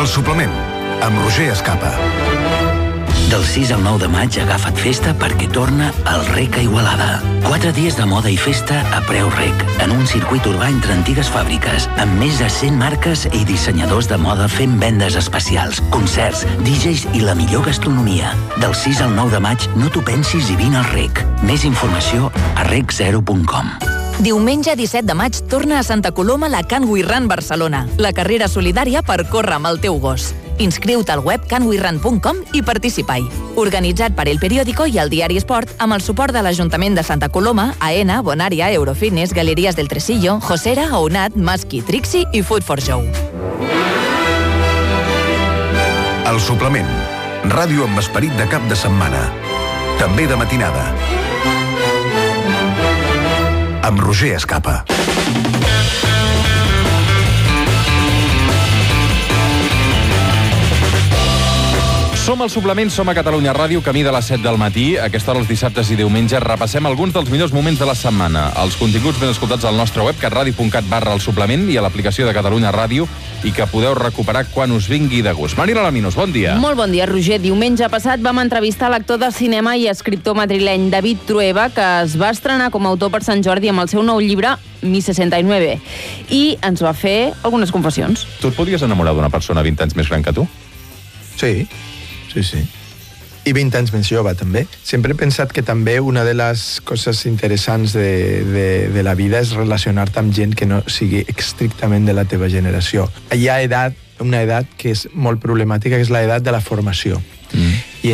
El suplement, amb Roger Escapa. Del 6 al 9 de maig agafa't festa perquè torna el REC a Igualada. 4 dies de moda i festa a preu REC, en un circuit urbà entre antigues fàbriques, amb més de 100 marques i dissenyadors de moda fent vendes especials, concerts, DJs i la millor gastronomia. Del 6 al 9 de maig no t'ho pensis i vine al REC. Més informació a rec0.com. Diumenge 17 de maig torna a Santa Coloma la Can We Run Barcelona, la carrera solidària per córrer amb el teu gos. Inscriu-te al web canwirun.com i participa-hi. Organitzat per El Periódico i el Diari Esport amb el suport de l'Ajuntament de Santa Coloma, AENA, Bonària, Eurofitness, Galeries del Tresillo, Josera, Ounat, Maski, Trixie i Food for Show. El suplement. Ràdio amb esperit de cap de setmana. També de matinada. Amb Roger Escapa. Som al suplement, som a Catalunya Ràdio, camí de les 7 del matí. A aquesta hora, els dissabtes i diumenges, repassem alguns dels millors moments de la setmana. Els continguts ben escoltats al nostre web, catradio.cat/el suplement, i a l'aplicació de Catalunya Ràdio, i que podeu recuperar quan us vingui de gust. Marina Laminos, bon dia. Molt bon dia, Roger. Diumenge passat vam entrevistar l'actor de cinema i escriptor madrileny David Trueba, que es va estrenar com a autor per Sant Jordi amb el seu nou llibre, Mi 69, i ens va fer algunes confessions. Tu et podries enamorar d'una persona 20 anys més gran que tu? Sí. I 20 anys més jove, també. Sempre he pensat que també una de les coses interessants de la vida és relacionar-te amb gent que no sigui estrictament de la teva generació. Hi ha una edat que és molt problemàtica, que és l'edat de la formació. I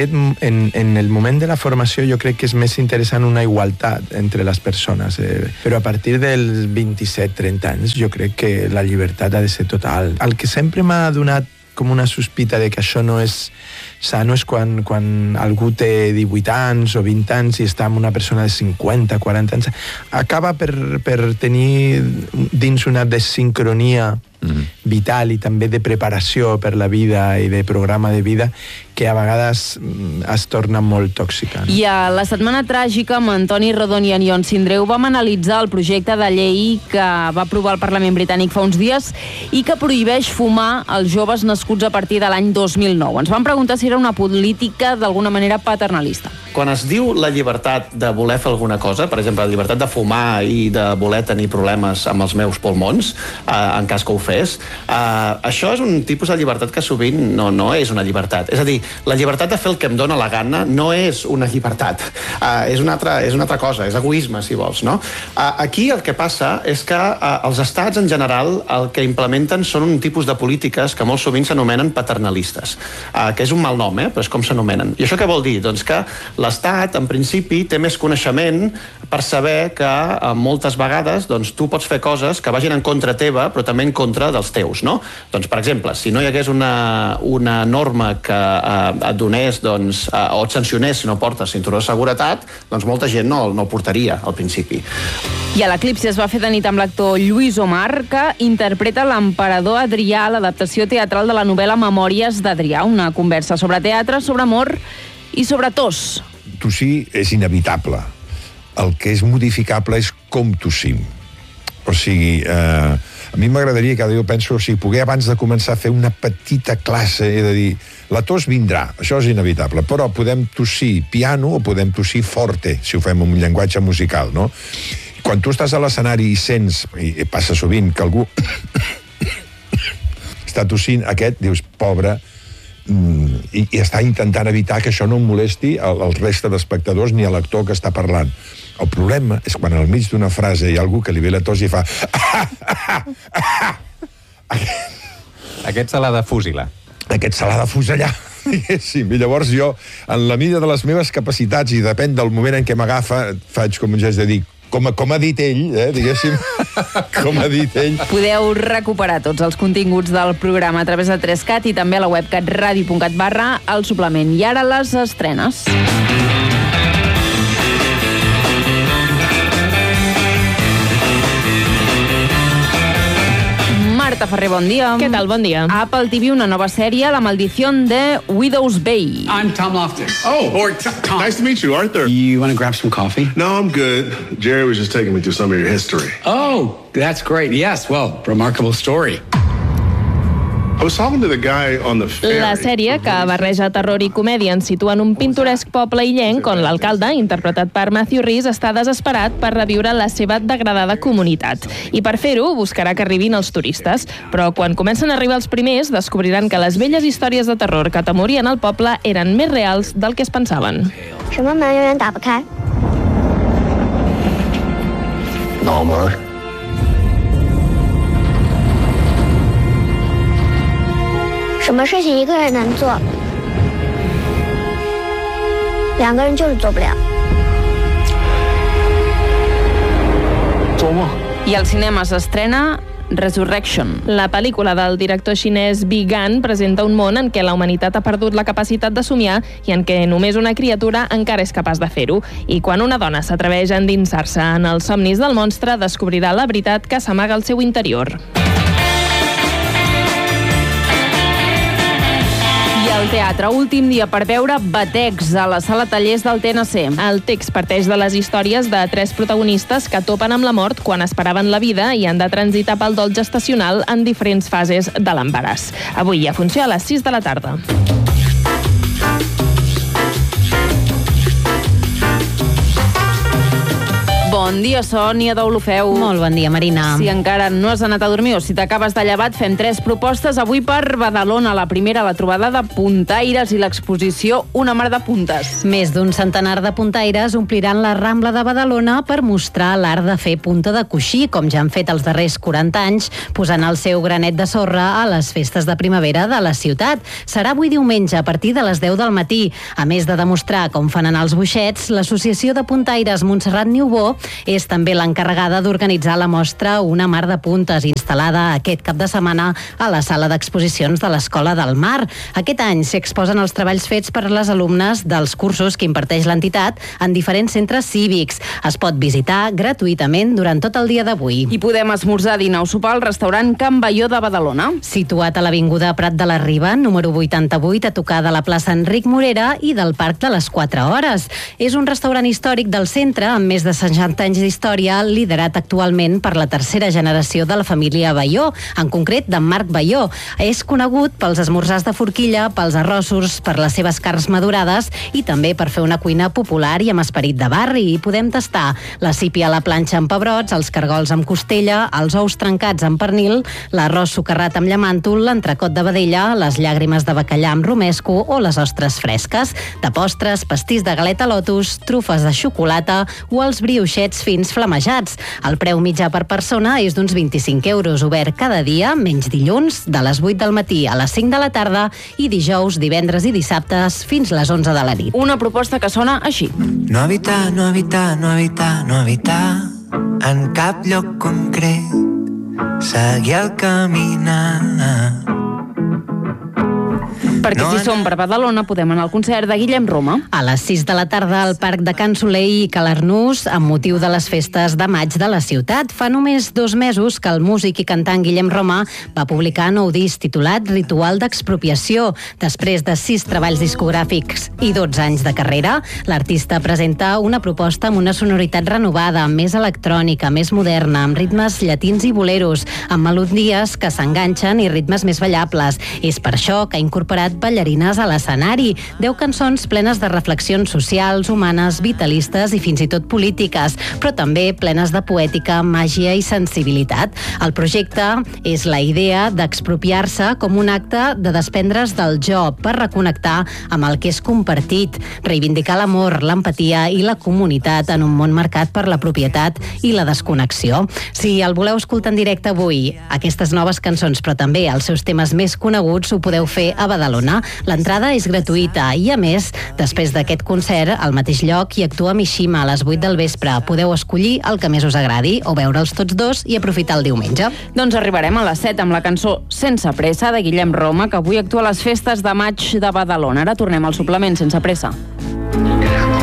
en el moment de la formació jo crec que és més interessant una igualtat entre les persones. Però a partir dels 27-30 anys jo crec que la llibertat ha de ser total. El que sempre m'ha donat com una sospita de que això no és sano és quan algú té 18 anys o 20 anys i està amb una persona de 50, 40 anys. Acaba per tenir dins una desincronia vital i també de preparació per la vida i de programa de vida que a vegades es torna molt tòxica. No? I a la setmana tràgica amb Antoni Rodon i Anion Sindreu vam analitzar el projecte de llei que va aprovar el Parlament britànic fa uns dies i que prohibeix fumar als joves nascuts a partir de l'any 2009. Ens van preguntar si era una política d'alguna manera paternalista. Quan es diu la llibertat de voler fer alguna cosa, per exemple, la llibertat de fumar i de voler tenir problemes amb els meus pulmons, en cas que ho fes, això és un tipus de llibertat que sovint no és una llibertat. És a dir, la llibertat de fer el que em dóna la gana no és una llibertat. És una altra cosa, és egoisme, si vols, no? Aquí el que passa és que els estats, en general, el que implementen són un tipus de polítiques que molt sovint s'anomenen paternalistes, que és un mal nom, però és com s'anomenen. I això què vol dir? Doncs que l'Estat, en principi, té més coneixement per saber que moltes vegades tu pots fer coses que vagin en contra teva, però també en contra dels teus, no? Doncs, per exemple, si no hi hagués una norma que et donés, o et sancionés si no portes cinturó de seguretat, doncs molta gent no el portaria, al principi. I a l'Eclipsi es va fer de nit amb l'actor Lluís Omar, que interpreta l'emperador Adrià a l'adaptació teatral de la novel·la Memòries d'Adrià, una conversa sobre teatre, sobre amor i sobre tos. Tossir és inevitable. El que és modificable és com tossim. O sigui, a mi m'agradaria, cada dia ho penso, poder abans de començar a fer una petita classe, he de dir, la tos vindrà, això és inevitable, però podem tossir piano o podem tossir forte, si ho fem en un llenguatge musical, no? Quan tu estàs a l'escenari i sents, i passa sovint, que algú està tossint, aquest, dius, pobre, i està intentant evitar que això no molesti el resta d'espectadors ni a l'actor que està parlant. El problema és quan al mig d'una frase hi ha algú que li ve la tos i fa Aquest se l'ha de fusilar. Aquest se l'ha de fusellar. I llavors jo, en la mida de les meves capacitats, i depèn del moment en què m'agafa, faig com un gest de dir, com ha dit ell, diguéssim, com ha dit ell. Podeu recuperar tots els continguts del programa a través de 3CAT i també a la web catradio.cat/el suplement. I ara les estrenes. Marta Ferrer, bon dia. Què tal? Bon dia. A Apple TV, una nova sèrie, La maldición de Widow's Bay. I'm Tom Loftus. Tom. Nice to meet you, Arthur. You want to grab some coffee? No, I'm good. Jerry was just taking me through some of your history. Oh, that's great. Yes, well, remarkable story. La sèrie, que barreja terror i comèdia, ens situa en un pintoresc poble illenc on l'alcalde, interpretat per Matthew Rhys, està desesperat per reviure la seva degradada comunitat. I per fer-ho, buscarà que arribin els turistes. Però quan comencen a arribar els primers, descobriran que les velles històries de terror que atemorien al poble eren més reals del que es pensaven. 什么门永远打不开？ 脑门。 什么事情一个人能做，2个人就是做不了。 做梦。 I al cinema s'estrena Resurrection. La pel·lícula del director xinès Bi Gan presenta un món en què la humanitat ha perdut la capacitat de somiar i en què només una criatura encara és capaç de fer-ho. I quan una dona s'atreveix a endinsar-se en els somnis del monstre, descobrirà la veritat que s'amaga al seu interior. Al teatre, últim dia per veure Batecs a la sala Tallers del TNC. El text parteix de les històries de 3 protagonistes que topen amb la mort quan esperaven la vida i han de transitar pel dol gestacional en diferents fases de l'embaràs. Avui hi ha funció a les 6 de la tarda. Bon dia, Sònia d'Olofeu. Molt bon dia, Marina. Si encara no has anat a dormir o si t'acabes de llevar, fem 3 propostes avui per Badalona. La primera, la trobada de puntaires i l'exposició Una mar de puntes. Més d'un centenar de puntaires ompliran la Rambla de Badalona per mostrar l'art de fer punta de coixí, com ja han fet els darrers 40 anys, posant el seu granet de sorra a les festes de primavera de la ciutat. Serà avui diumenge a partir de les 10 del matí. A més de demostrar com fan anar els boixets, l'Associació de Puntaires Montserrat Niubó és també l'encarregada d'organitzar la mostra Una mar de puntes, instal·lada aquest cap de setmana a la sala d'exposicions de l'Escola del Mar. Aquest any s'hi exposen els treballs fets per les alumnes dels cursos que imparteix l'entitat en diferents centres cívics. Es pot visitar gratuïtament durant tot el dia d'avui. I podem esmorzar, dinar o sopar al restaurant Can Baió de Badalona. Situat a l'avinguda Prat de la Riba, número 88, a tocar de la plaça Enric Morera i del Parc de les 4 Hores. És un restaurant històric del centre amb més de 60 anys d'història, liderat actualment per la tercera generació de la família Baió, en concret d'en Marc Baió. És conegut pels esmorzars de forquilla, pels arrossos, per les seves carns madurades i també per fer una cuina popular i amb esperit de barri. I podem tastar la sípia a la planxa amb pebrots, els cargols amb costella, els ous trencats amb pernil, l'arròs socarrat amb llamàntol, l'entrecot de vedella, les llàgrimes de bacallà amb romesco o les ostres fresques. De postres, pastís de galeta lotus, trufes de xocolata o els brioixets fins flamejats. El preu mitjà per persona és d'uns 25 euros, obert cada dia, menys dilluns, de les 8 del matí a les 5 de la tarda i dijous, divendres i dissabtes fins les 11 de la nit. Una proposta que sona així. No habitar, no habitar, no habitar, no habitar en cap lloc concret, seguir el caminar. Perquè si som per Badalona podem anar al concert de Guillem Roma. A les 6 de la tarda al Parc de Can Soler i Calarnús, amb motiu de les festes de maig de la ciutat. Fa només 2 mesos que el músic i cantant Guillem Roma va publicar nou disc titulat Ritual d'expropiació. Després de 6 treballs discogràfics i 12 anys de carrera, l'artista presenta una proposta amb una sonoritat renovada, més electrònica, més moderna, amb ritmes llatins i boleros, amb melodies que s'enganxen i ritmes més ballables. És per això que ha incorporat ballarines a l'escenari. 10 cançons plenes de reflexions socials, humanes, vitalistes i fins i tot polítiques, però també plenes de poètica, màgia i sensibilitat. El projecte és la idea d'expropiar-se com un acte de desprendre's del jo per reconnectar amb el que és compartit, reivindicar l'amor, l'empatia i la comunitat en un món marcat per la propietat i la desconnexió. Si el voleu escoltar en directe avui, aquestes noves cançons, però també els seus temes més coneguts, ho podeu fer a Badalona. L'entrada és gratuïta i, a més, després d'aquest concert, al mateix lloc hi actua Mishima a les 8 del vespre. Podeu escollir el que més us agradi o veure'ls tots dos i aprofitar el diumenge. Doncs arribarem a les 7 amb la cançó Sense pressa de Guillem Roma, que avui actua a les festes de maig de Badalona. Ara tornem al suplement Sense pressa.